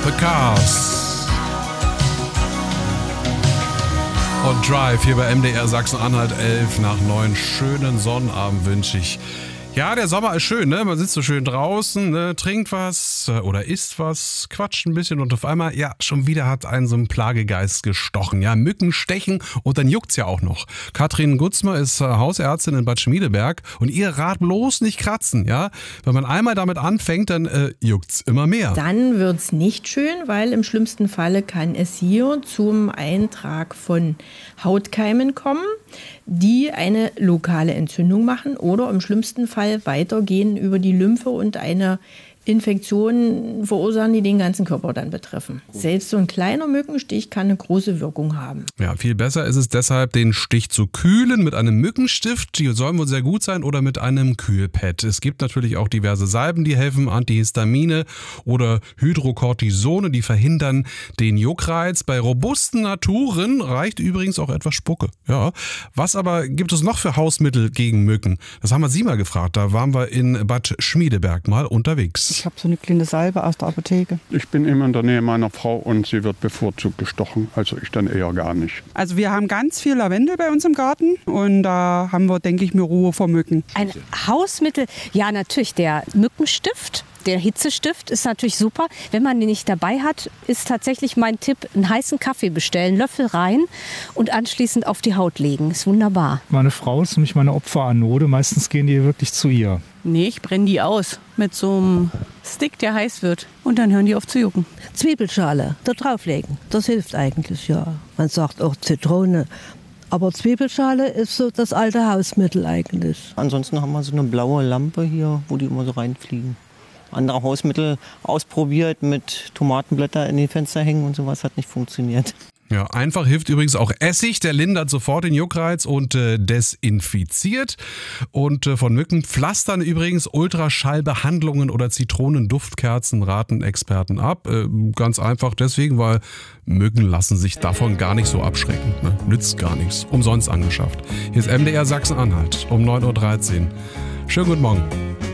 The Cars. Und Drive hier bei MDR Sachsen-Anhalt 11 nach 9. Schönen Sonnabend wünsche ich. Ja, der Sommer ist schön, ne? Man sitzt so schön draußen, ne? Trinkt was oder isst was, quatscht ein bisschen und auf einmal, ja, schon wieder hat einen so ein Plagegeist gestochen. Ja, Mücken stechen und dann juckt's ja auch noch. Katrin Gutzmer ist Hausärztin in Bad Schmiedeberg und ihr Rat bloß nicht kratzen, ja? Wenn man einmal damit anfängt, dann juckt's immer mehr. Dann wird's nicht schön, weil im schlimmsten Falle kann es hier zum Eintrag von Hautkeimen kommen, die eine lokale Entzündung machen oder im schlimmsten Fall weitergehen über die Lymphe und eine Infektion verursachen, die den ganzen Körper dann betreffen. Selbst so ein kleiner Mückenstich kann eine große Wirkung haben. Ja, viel besser ist es deshalb, den Stich zu kühlen mit einem Mückenstift. Die sollen wohl sehr gut sein oder mit einem Kühlpad. Es gibt natürlich auch diverse Salben, die helfen, Antihistamine oder Hydrocortisone, die verhindern den Juckreiz. Bei robusten Naturen reicht übrigens auch etwas Spucke. Ja, was aber gibt es noch für Hausmittel gegen Mücken? Das haben wir Sie mal gefragt. Da waren wir in Bad Schmiedeberg mal unterwegs. Ich habe so eine kleine Salbe aus der Apotheke. Ich bin immer in der Nähe meiner Frau und sie wird bevorzugt gestochen, also ich dann eher gar nicht. Also wir haben ganz viel Lavendel bei uns im Garten und da haben wir, denke ich mir, Ruhe vor Mücken. Ein Hausmittel, ja natürlich der Mückenstift. Der Hitzestift ist natürlich super. Wenn man den nicht dabei hat, ist tatsächlich mein Tipp, einen heißen Kaffee bestellen, Löffel rein und anschließend auf die Haut legen. Ist wunderbar. Meine Frau ist nämlich meine Opferanode. Meistens gehen die wirklich zu ihr. Nee, ich brenne die aus mit so einem Stick, der heiß wird. Und dann hören die auf zu jucken. Zwiebelschale da drauflegen, das hilft eigentlich, ja. Man sagt auch Zitrone. Aber Zwiebelschale ist so das alte Hausmittel eigentlich. Ansonsten haben wir so eine blaue Lampe hier, wo die immer so reinfliegen. Andere Hausmittel ausprobiert, mit Tomatenblätter in die Fenster hängen und sowas, hat nicht funktioniert. Ja, einfach hilft übrigens auch Essig, der lindert sofort den Juckreiz und desinfiziert. Und von Mückenpflastern übrigens Ultraschallbehandlungen oder Zitronenduftkerzen raten Experten ab. Ganz einfach deswegen, weil Mücken lassen sich davon gar nicht so abschrecken. Ne? Nützt gar nichts. Umsonst angeschafft. Hier ist MDR Sachsen-Anhalt um 9.13 Uhr. Schönen guten Morgen.